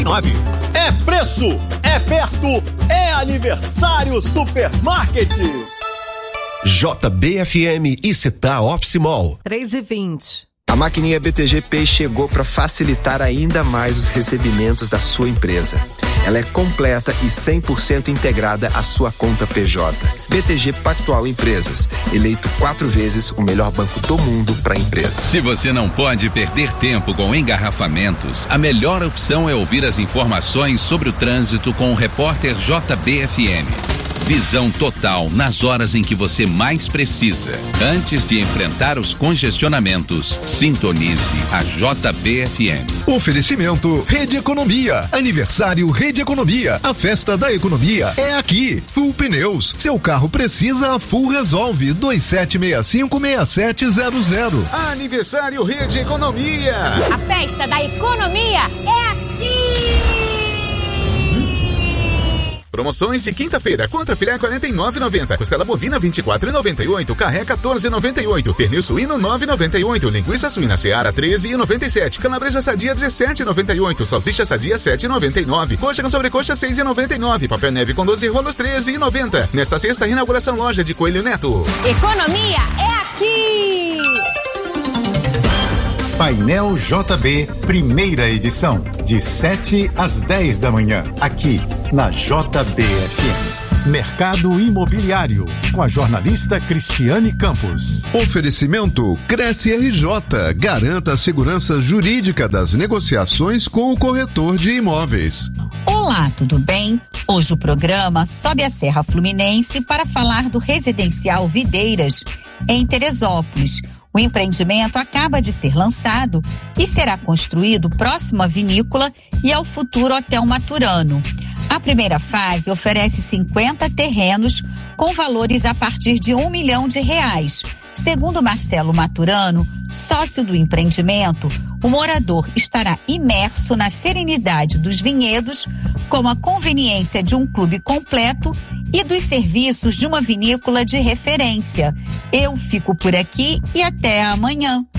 É preço, é perto, é aniversário Supermarket. JBFM e Città Office Mall. 3h20. A maquininha BTG Pay chegou para facilitar ainda mais os recebimentos da sua empresa. Ela é completa e 100% integrada à sua conta PJ. BTG Pactual Empresas, eleito 4 vezes o melhor banco do mundo para empresas. Se você não pode perder tempo com engarrafamentos, a melhor opção é ouvir as informações sobre o trânsito com o repórter JBFM. Visão total nas horas em que você mais precisa. Antes de enfrentar os congestionamentos, sintonize a JBFM. Oferecimento Rede Economia. Aniversário Rede Economia. A festa da economia é aqui. Full Pneus. Seu carro precisa, a Full resolve. 2765-6700. Aniversário Rede Economia. A festa da economia é aqui. Promoções de quinta-feira. Contra filé 49,90. Costela bovina 24,98. Carré 14,98. Pernil suíno 9,98. Linguiça suína Seara 13,97. Calabresa sadia 17,98. Salsicha sadia 7,99. Coxa com sobrecoxa 6,99. Papel neve com 12 rolos 13,90. Nesta sexta, inauguração loja de Coelho Neto. Economia é aqui. Painel JB, primeira edição, de 7 às 10 da manhã, aqui na JBFM. Mercado Imobiliário, com a jornalista Cristiane Campos. Oferecimento Cresce RJ. Garanta a segurança jurídica das negociações com o corretor de imóveis. Olá, tudo bem? Hoje o programa sobe a Serra Fluminense para falar do residencial Videiras, em Teresópolis. O empreendimento acaba de ser lançado e será construído próximo à vinícola e ao futuro Hotel Maturano. A primeira fase oferece 50 terrenos com valores a partir de R$1 milhão. Segundo Marcelo Maturano, sócio do empreendimento, o morador estará imerso na serenidade dos vinhedos, com a conveniência de um clube completo e dos serviços de uma vinícola de referência. Eu fico por aqui e até amanhã.